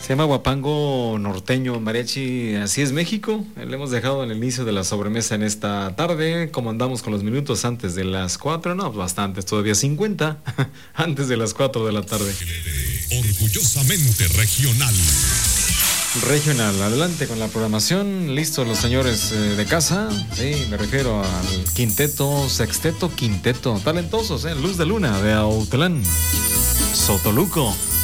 Se llama Huapango Norteño Mariachi, así es México. Le hemos dejado en el inicio de la sobremesa en esta tarde. Como andamos con los minutos antes de las 4, no, bastantes, todavía 50, antes de las 4 de la tarde. Orgullosamente regional. Regional, adelante con la programación. Listos los señores de casa. Sí, me refiero al quinteto, sexteto, quinteto. Talentosos, Luz de Luna de Autlán, Sotoluco.